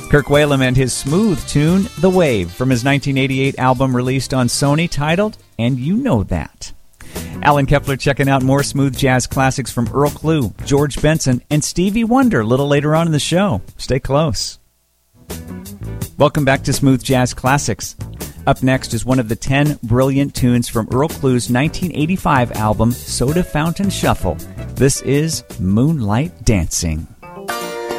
Kirk Whalum and his smooth tune, The Wave, from his 1988 album released on Sony titled And You Know That. Alan Kepler checking out more smooth jazz classics from Earl Klugh, George Benson, and Stevie Wonder a little later on in the show. Stay close. Welcome back to Smooth Jazz Classics. Up next is one of the 10 brilliant tunes from Earl Klugh's 1985 album, Soda Fountain Shuffle. This is Moonlight Dancing.